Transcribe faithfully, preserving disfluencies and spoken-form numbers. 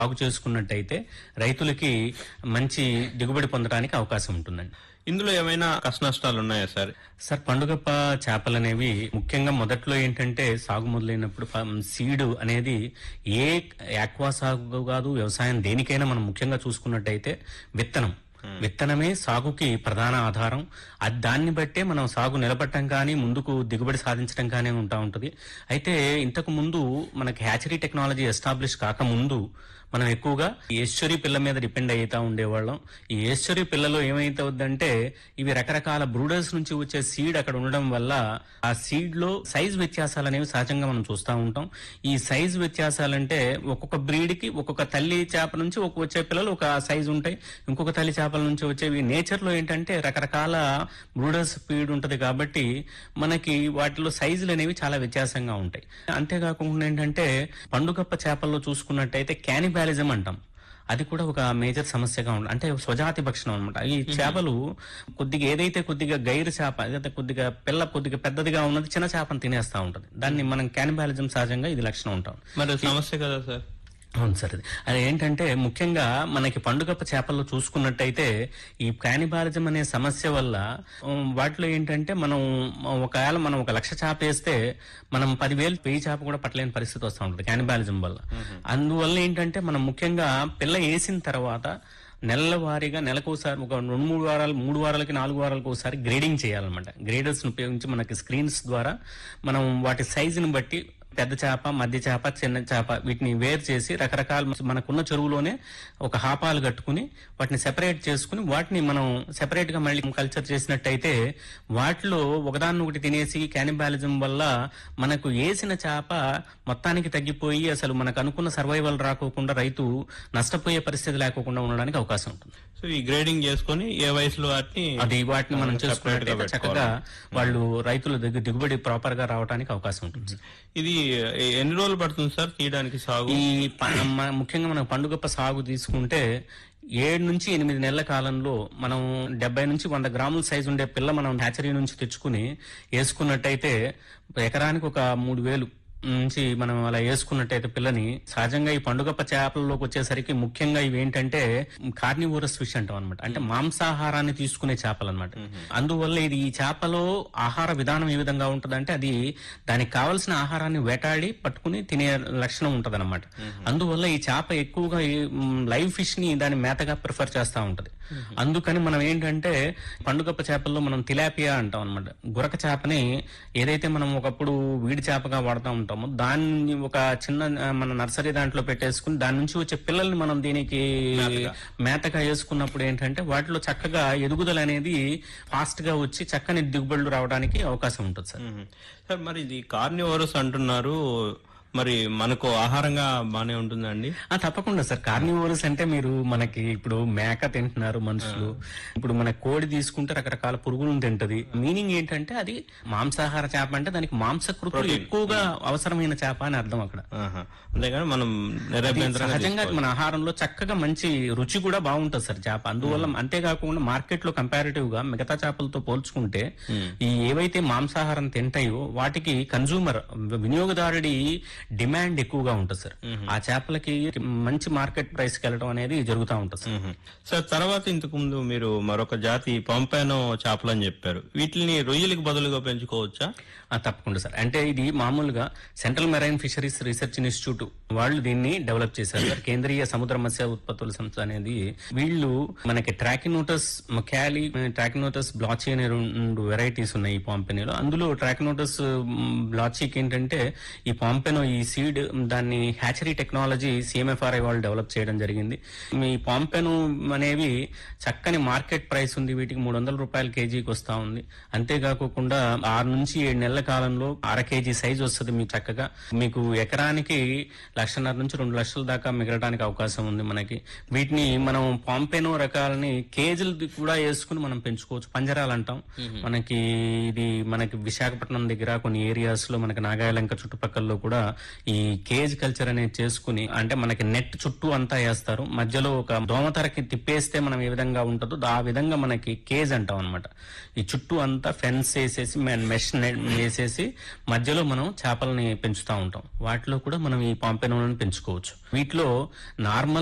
సాగు చేసుకున్నట్టయితే రైతులకి మంచి దిగుబడి పొందడానికి అవకాశం ఉంటుందండి. ఇందులో ఏమైనా కష్ట నష్టాలు ఉన్నాయా సార్? సార్ పండుగప్ప చేపలు అనేవి ముఖ్యంగా మొదట్లో ఏంటంటే సాగు మొదలైనప్పుడు సీడ్ అనేది ఏ ఆక్వా సాగు కాదు, వ్యవసాయం దేనికైనా మనం ముఖ్యంగా చూసుకున్నట్టయితే విత్తనం విత్తనమే సాగుకి ప్రధాన ఆధారం. అది దాన్ని బట్టే మనం సాగు నిలబట్టడం కానీ ముందుకు దిగుబడి సాధించడం కానీ ఉంటా ఉంటది. అయితే ఇంతకు ముందు మనకి హ్యాచరీ టెక్నాలజీ ఎస్టాబ్లిష్ కాకముందు మనం ఎక్కువగా ఈస్చరీ పిల్ల మీద డిపెండ్ అవుతా ఉండేవాళ్ళం. ఈ ఈస్చరీ పిల్లలో ఏమైతుందంటే ఇవి రకరకాల బ్రూడర్స్ నుంచి వచ్చే సీడ్ అక్కడ ఉండడం వల్ల ఆ సీడ్ లో సైజ్ వ్యత్యాసాలు అనేవి సహజంగా మనం చూస్తూ ఉంటాం. ఈ సైజ్ వ్యత్యాసాలంటే ఒక్కొక్క బ్రీడ్ కి ఒక్కొక్క తల్లి చేప నుంచి ఒక వచ్చే పిల్లలు ఒక సైజ్ ఉంటాయి, ఇంకొక తల్లి చేపల నుంచి వచ్చేవి. నేచర్ లో ఏంటంటే రకరకాల బ్రూడర్స్ ఫీడ్ ఉంటది కాబట్టి మనకి వాటిలో సైజులు అనేవి చాలా వ్యత్యాసంగా ఉంటాయి. అంతేకాకుండా ఏంటంటే పండుగప్ప చేపల్లో చూసుకున్నట్టయితే క్యానిబాలిజం అంటాం, అది కూడా ఒక మేజర్ సమస్యగా ఉంది. అంటే స్వజాతి భక్షణం అనమాట. ఈ చేపలు కొద్దిగా ఏదైతే కొద్దిగా గైరు చేప ఏదైతే కొద్దిగా పిల్ల కొద్దిగా పెద్దదిగా ఉన్నది చిన్న చేపను తినేస్తా ఉంటది. దాన్ని మనం క్యానిబాలిజం సహజంగా ఇది లక్షణం ఉంటాం. మరి సమస్య కదా సార్? అవును సార్. అది అది ఏంటంటే ముఖ్యంగా మనకి పండుగప్ప చేపల్లో చూసుకున్నట్టయితే ఈ క్యానిబాలిజం అనే సమస్య వల్ల ఉమ్, వాటిలో ఏంటంటే మనం ఒకవేళ మనం ఒక లక్ష చేప వేస్తే మనం పదివేలు వెయ్యి చేప కూడా పట్టలేని పరిస్థితి వస్తూ ఉంటుంది క్యానిబాలిజం వల్ల. అందువల్ల ఏంటంటే మనం ముఖ్యంగా పిల్ల వేసిన తర్వాత నెలల వారీగా నెలకోసారి ఒక రెండు మూడు వారాలు మూడు వారాలకి నాలుగు వారాలకు ఒకసారి గ్రేడింగ్ చేయాలన్నమాట. గ్రేడర్స్ ఉపయోగించి మనకి స్క్రీన్స్ ద్వారా మనం వాటి సైజుని బట్టి పెద్ద చేప, మధ్య చేప, చిన్న చేప వీటిని వేరు చేసి రకరకాల మనకున్న చెరువులోనే ఒక హాపాలు కట్టుకుని వాటిని సెపరేట్ చేసుకుని వాటిని మనం సెపరేట్ గా మళ్ళీ కల్చర్ చేసినట్టయితే వాటిలో ఒకదాన్ని ఒకటి తినేసి క్యానిబాలిజం వల్ల మనకు వేసిన చేప మొత్తానికి తగ్గిపోయి అసలు మనకు అనుకున్న సర్వైవల్ రాకోకుండా రైతు నష్టపోయే పరిస్థితి లేకోకుండా ఉండడానికి అవకాశం ఉంటుంది. సో ఈ గ్రేడింగ్ చేసుకుని ఏ వయసులో వాటిని అది వాటిని మనం చేసుకున్నట్టయితే చక్కగా వాళ్ళు రైతుల దగ్గర దిగుబడి ప్రాపర్ గా రావడానికి అవకాశం ఉంటుంది. ఇది ఎన్ని రోజులు పడుతుంది సార్ తీయడానికి సాగు? ఈ ప- మ- ముఖ్యంగా మనం పండుగప్ప సాగు తీసుకుంటే ఏడు నుంచి ఎనిమిది నెలల కాలంలో మనం డెబ్బై నుంచి వంద గ్రాముల సైజు ఉండే పిల్ల మనం హ్యాచరీ నుంచి తెచ్చుకుని వేసుకున్నట్టయితే ఎకరానికి ఒక మూడు వేలు నుంచి మనం అలా వేసుకున్నట్టయితే పిల్లని సహజంగా ఈ పండుగప్ప చేపలలోకి వచ్చేసరికి ముఖ్యంగా ఇవి ఏంటంటే కార్నివోరస్ ఫిష్ అంటాం అనమాట. అంటే మాంసాహారాన్ని తీసుకునే చేపలు అనమాట. అందువల్ల ఇది ఈ చేపలో ఆహార విధానం ఏ విధంగా ఉంటదంటే అది దానికి కావలసిన ఆహారాన్ని వేటాడి పట్టుకుని తినే లక్షణం ఉంటది అనమాట. అందువల్ల ఈ చేప ఎక్కువగా లైవ్ ఫిష్ ని దాని మేతగా ప్రిఫర్ చేస్తా ఉంటది. అందుకని మనం ఏంటంటే పండుగప్ప చేపల్లో మనం తిలాపియా అంటాం అనమాట. గురక చేపని ఏదైతే మనం ఒకప్పుడు వీడి చేపగా వాడుతూ ఉంటామో దాన్ని ఒక చిన్న ఆ, మన నర్సరీ దాంట్లో పెట్టేసుకుని దాని నుంచి వచ్చే పిల్లల్ని మనం దీనికి మేతగా వేసుకున్నప్పుడు ఏంటంటే వాటిలో చక్కగా ఎదుగుదల అనేది ఫాస్ట్ గా వచ్చి చక్కని దిగుబడులు రావడానికి అవకాశం ఉంటుంది సార్. మ్మ్. సార్ మరి ఇది కార్నివోరస్ అంటున్నారు, మరి మనకు ఆహారంగా బానే ఉంటుందండి? ఆ తప్పకుండా సార్. కార్నివోరస్ అంటే మీరు మనకి ఇప్పుడు మేక తింటున్నారు మనుషులు, ఇప్పుడు మన కోడి తీసుకుంటే రకరకాల పురుగులను తింటది. మీనింగ్ ఏంటంటే అది మాంసాహార చేప అంటే దానికి మాంసకృతులు ఎక్కువగా అవసరమైన చేప అని అర్థం అక్కడ. ఆహా. అంతేగాని మనం అది నిరభ్యంతరంగా సహజంగా మన ఆహారంలో చక్కగా మంచి రుచి కూడా బాగుంటది సార్ చేప. అందువల్ల అంతేకాకుండా మార్కెట్ లో కంపారిటివ్ గా మిగతా చేపలతో పోల్చుకుంటే ఈ ఏవైతే మాంసాహారం తింటాయో వాటికి కన్సూమర్ వినియోగదారుడి డిమాండ్ ఎక్కువగా ఉంటుంది సార్. ఆ చేపలకి మంచి మార్కెట్ ప్రైస్ కి వెళ్ళడం అనేది జరుగుతూ ఉంటుంది సార్. మ్మ్. సార్ తర్వాత ఇంతకు ముందు మీరు మరొక జాతి పంపానో చేపలు అని చెప్పారు, వీటిని రొయ్యలకు బదులుగా పెంచుకోవచ్చా? ఆ, తప్పకుండా సార్. అంటే ఇది మామూలుగా central marine fisheries research institute వాళ్ళు దీన్ని డెవలప్ చేశారు సార్. కేంద్రీయ సముద్ర మత్స్య ఉత్పత్తుల సంస్థ అనేది వీళ్ళు మనకి ట్రాకినోటస్ మకాలి, ట్రాకినోటస్ బ్లాచీ అనే రెండు వెరైటీస్ ఉన్నాయి ఈ పాంపెనోలో. అందులో ట్రాకినోటస్ బ్లాచీకి ఏంటంటే ఈ పాంపెనో ఈ సీడ్ దాన్ని హ్యాచరీ టెక్నాలజీ సిఎంఎఫ్ఆర్ఐ వాళ్ళు డెవలప్ చేయడం జరిగింది. ఈ పాంపెనో అనేవి చక్కని మార్కెట్ ప్రైస్ ఉంది, వీటికి మూడు వందల రూపాయల కేజీకి వస్తా ఉంది. అంతేకాకుండా ఆరు నుంచి ఏడు నెలల కాలంలో అర కేజీ సైజ్ వస్తుంది మీకు చక్కగా. మీకు ఎకరానికి లక్షన్నర నుంచి రెండు లక్షల దాకా మిగలడానికి అవకాశం ఉంది మనకి. వీటిని మనం పాంపెనో రకాలని కేజీలు కూడా వేసుకుని మనం పెంచుకోవచ్చు. పంజరాలు అంటాం మనకి. ఇది మనకి విశాఖపట్నం దగ్గర కొన్ని ఏరియాస్ లో మనకి నాగాయలంక చుట్టుపక్కల కూడా ఈ కేజ్ కల్చర్ అనేది చేసుకుని, అంటే మనకి నెట్ చుట్టూ అంతా వేస్తారు, మధ్యలో ఒక దోమతెరకి తిప్పేస్తే మనం ఏ విధంగా ఉంటుందో ఆ విధంగా మనకి కేజ్ అంటాం అనమాట. ఈ చుట్టూ అంతా ఫెన్స్ వేసేసి మెష్ వేసేసి మధ్యలో మనం చేపలని పెంచుతా ఉంటాం. వాటిలో కూడా మనం ఈ పాంపెనోలను పెంచుకోవచ్చు. వీటిలో నార్మల్